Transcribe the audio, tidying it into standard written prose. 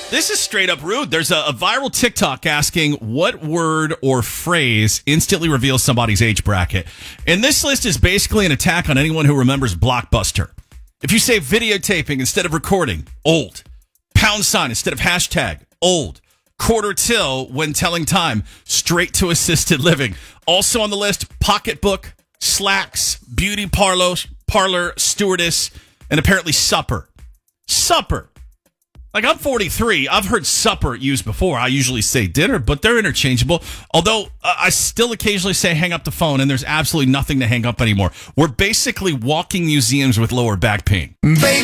This is straight up rude. There's a viral TikTok asking what word or phrase instantly reveals somebody's age bracket. And this list is basically an attack on anyone who remembers Blockbuster. If you say videotaping instead of recording, old. Pound sign instead of hashtag, old. Quarter till when telling time, straight to assisted living. Also on the list, pocketbook, slacks, beauty parlor, stewardess, and apparently supper. Supper. Like, I'm 43. I've heard supper used before. I usually say dinner, but they're interchangeable. Although I still occasionally say hang up the phone, and there's absolutely nothing to hang up anymore. We're basically walking museums with lower back pain.